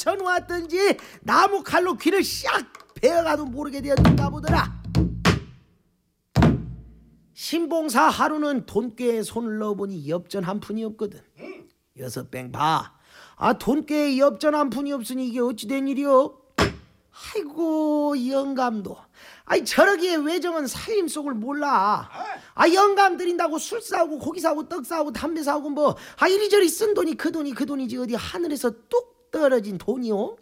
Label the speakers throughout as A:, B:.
A: 붙여놓았던지 나무 칼로 귀를 싹 베어가도 모르게 되었는가 보더라. 신봉사 하루는 돈꾀에 손을 넣어보니 엽전 한 푼이 없거든. 여섯뱅 봐. 돈꾀에 엽전 한 푼이 없으니 이게 어찌 된 일이오? 아이고 영감도 저러기에 외정은 살림 속을 몰라. 영감 드린다고 술 사오고 고기 사오고 떡 사오고 담배 사오고 뭐 이리저리 쓴 돈이 그 돈이지 어디 하늘에서 뚝 떨어진 돈이오?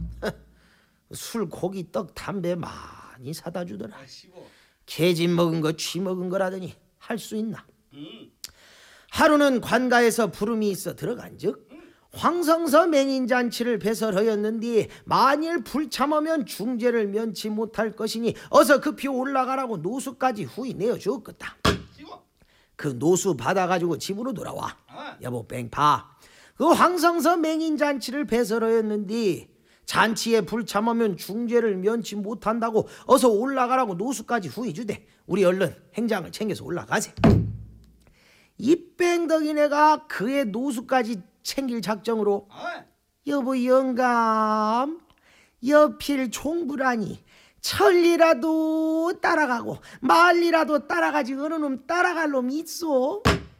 A: 술 고기 떡 담배 많이 사다 주더라. 개집 먹은 거 쥐 먹은 거라더니 할 수 있나. 하루는 관가에서 부름이 있어 들어간즉 황성서 맹인잔치를 배설하였는데 만일 불참하면 중죄를 면치 못할 것이니 어서 급히 올라가라고 노수까지 후이 내어주었겠다. 그 노수 받아가지고 집으로 돌아와. 여보 뺑파, 그 황성서 맹인잔치를 배설하였는데 잔치에 불참하면 중죄를 면치 못한다고 어서 올라가라고 노수까지 후이 주되 우리 얼른 행장을 챙겨서 올라가세. 이 뺑덕이네가 그의 노수까지 챙길 작정으로 여보 영감 여필 종부라니 천리라도 따라가고 말리라도 따라가지 어느 놈 따라갈 놈 있어?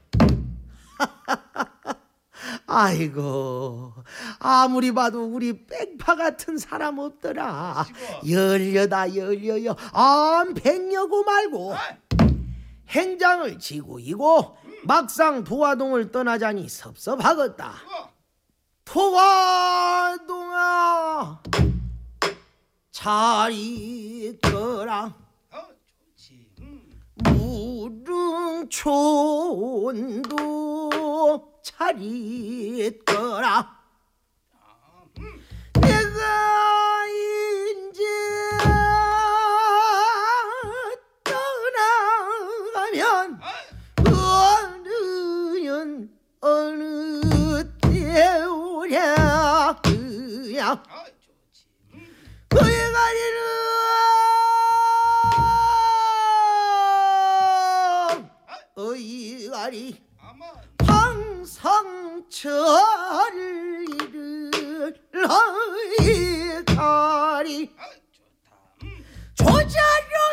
A: 아이고 아무리 봐도 우리 뺑파 같은 사람 없더라. 열려다 열려요 백여고 말고 행장을 지고 이고 막상 도화동을 떠나자니 섭섭하겠다. 도화동아 잘 있거라. 무릉촌도 잘 있거라. 내가 이제 떠나가면 어느 때 오랴 그야 그의 가리는 어이가리 항상 천리를 어이가리 조자룡